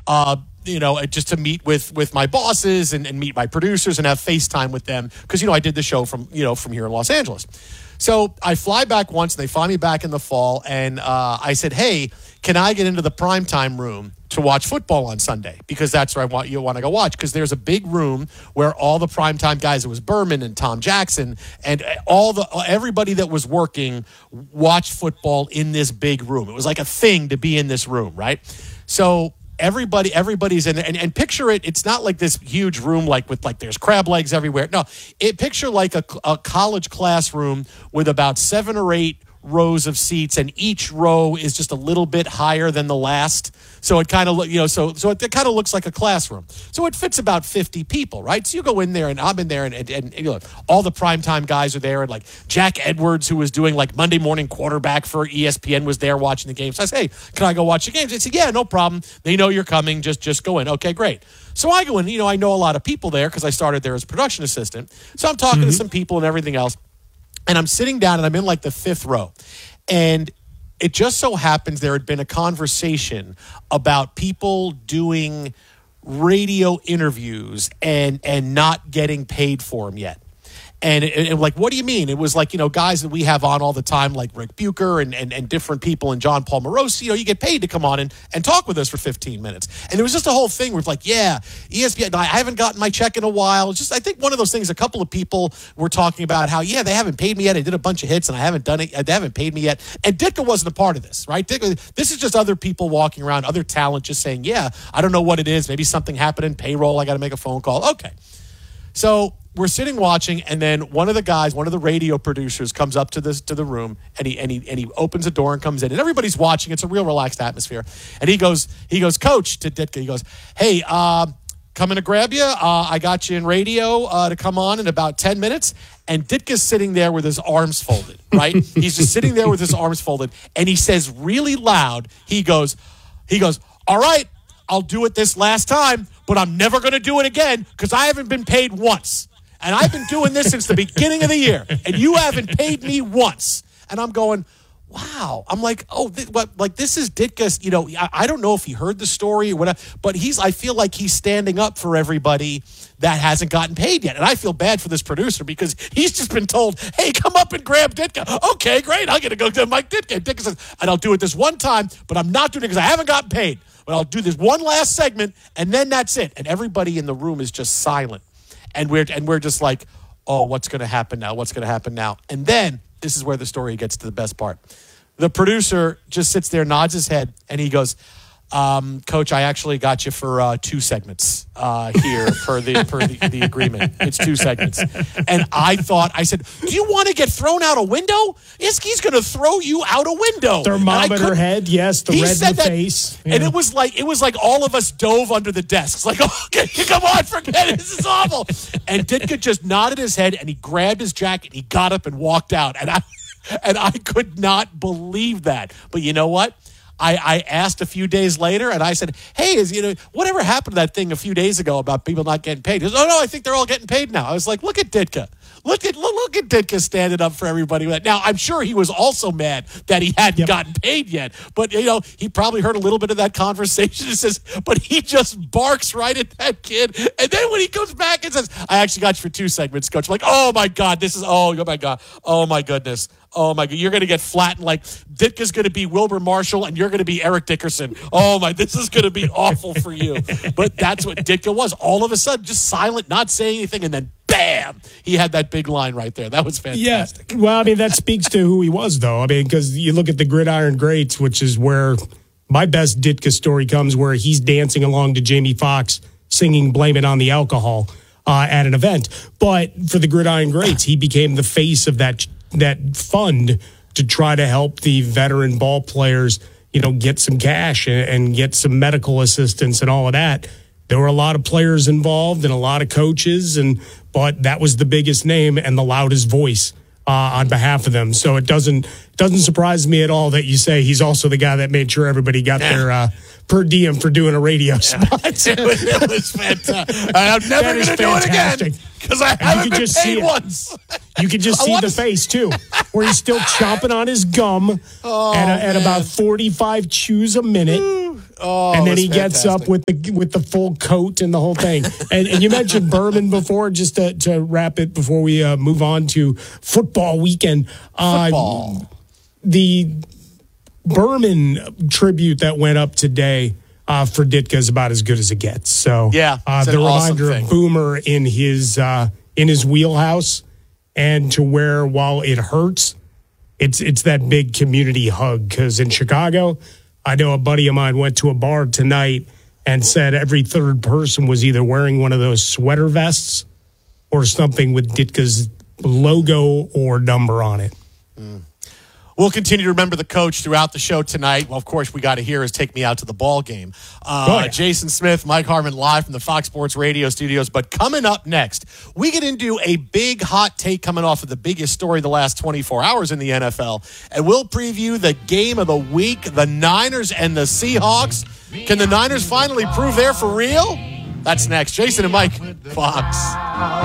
just to meet with my bosses and meet my producers and have FaceTime with them because, I did the show from here in Los Angeles. So I fly back once and they fly me back in the fall. And I said, hey, can I get into the primetime room to watch football on Sunday? Because that's where you want to go watch. Because there's a big room where all the primetime guys, it was Berman and Tom Jackson and everybody that was working watched football in this big room. It was like a thing to be in this room, right? So everybody's in there and picture it. It's not like this huge room like there's crab legs everywhere. No, picture like a college classroom with about 7 or 8 rows of seats, and each row is just a little bit higher than the last. So it kind of so it kind of looks like a classroom. So it fits about 50 people, right? So you go in there, and I'm in there, and all the primetime guys are there, and like Jack Edwards, who was doing like Monday morning quarterback for ESPN, was there watching the game. So I say, hey, can I go watch the games? They said, yeah, no problem. They know you're coming. Just go in. Okay, great. So I go in. I know a lot of people there because I started there as a production assistant. So I'm talking to some people and everything else. And I'm sitting down, and I'm in like the 5th row. And it just so happens there had been a conversation about people doing radio interviews and not getting paid for them yet. And it, like, what do you mean? It was like, guys that we have on all the time, like Rick Bucher and different people and John Paul Morosi, you get paid to come on and talk with us for 15 minutes. And there was just a whole thing where it's like, yeah, ESPN, I haven't gotten my check in a while. It's just, I think one of those things, a couple of people were talking about how, yeah, they haven't paid me yet. I did a bunch of hits and I haven't done it. They haven't paid me yet. And Ditka wasn't a part of this, right? This is just other people walking around, other talent just saying, yeah, I don't know what it is. Maybe something happened in payroll. I got to make a phone call. Okay. So we're sitting watching, and then one of the radio producers comes up to the room, and he opens the door and comes in, and everybody's watching. It's a real relaxed atmosphere. And he goes, Coach, to Ditka. He goes, hey, coming to grab you. I got you in radio to come on in about 10 minutes. And Ditka's sitting there with his arms folded, right? He's just sitting there with his arms folded, and he says really loud, he goes, all right, I'll do it this last time, but I'm never going to do it again because I haven't been paid once. And I've been doing this since the beginning of the year, and you haven't paid me once. And I'm going, wow. I'm like, this is Ditka's, I don't know if he heard the story or whatever, but I feel like he's standing up for everybody that hasn't gotten paid yet. And I feel bad for this producer because he's just been told, hey, come up and grab Ditka. Okay, great. I'm going to go to Mike Ditka. And Ditka says, and I'll do it this one time, but I'm not doing it because I haven't gotten paid. But I'll do this one last segment, and then that's it. And everybody in the room is just silent. And we're just like, oh, what's going to happen now? What's going to happen now? And then this is where the story gets to the best part. The producer just sits there, nods his head, and he goes, Coach, I actually got you for 2 segments here per the agreement. It's 2 segments. And I said, do you want to get thrown out a window? He's going to throw you out a window. Thermometer head, yes, the red in the face. Yeah. And it was like all of us dove under the desks. Like, okay, come on, forget it. This is awful. And Ditka just nodded his head, and he grabbed his jacket, he got up and walked out. And I could not believe that. But you know what? I asked a few days later, and I said, hey, whatever happened to that thing a few days ago about people not getting paid? He goes, oh, no, I think they're all getting paid now. I was like, look at Ditka. Look at Ditka standing up for everybody. Now, I'm sure he was also mad that he hadn't gotten paid yet. But, he probably heard a little bit of that conversation. But he just barks right at that kid. And then when he comes back and says, I actually got you for 2 segments, Coach. I'm like, oh, my God, oh, my God. Oh, my goodness. Oh, my God. You're going to get flattened like Ditka's going to be Wilbur Marshall and you're going to be Eric Dickerson. Oh, my. This is going to be awful for you. But that's what Ditka was. All of a sudden, just silent, not saying anything, and then bam, he had that big line right there. That was fantastic. Yeah. Well, I mean, that speaks to who he was, though. I mean, because you look at the Gridiron Greats, which is where my best Ditka story comes, where he's dancing along to Jamie Foxx singing Blame It on the Alcohol at an event. But for the Gridiron Greats, he became the face of that fund to try to help the veteran ball players, get some cash and get some medical assistance and all of that. There were a lot of players involved and a lot of coaches, but that was the biggest name and the loudest voice on behalf of them. So it doesn't surprise me at all that you say he's also the guy that made sure everybody got their per diem for doing a radio spot. It was fantastic. I'm never going to do it again because I haven't been paid once. You could just see the face, too, where he's still chomping on his gum at about 45 chews a minute. Oh, and then it was he gets fantastic. up with the full coat and the whole thing. and you mentioned Berman before, just to wrap it before we move on to football weekend. Football. The Berman tribute that went up today for Ditka is about as good as it gets. So Yeah, it's the an awesome reminder thing. of Boomer in his wheelhouse, and to where while it hurts, it's that big community hug. Because in Chicago, I know a buddy of mine went to a bar tonight and said every third person was either wearing one of those sweater vests or something with Ditka's logo or number on it. We'll continue to remember the coach throughout the show tonight. Well, of course, we got to hear his Take Me Out to the Ball Game. Yeah. Jason Smith, Mike Harmon live from the Fox Sports Radio studios. But coming up next, we get into a big hot take coming off of the biggest story the last 24 hours in the NFL. And we'll preview the game of the week, the Niners and the Seahawks. Can the Niners finally prove they're for real? That's next. Jason and Mike, Fox.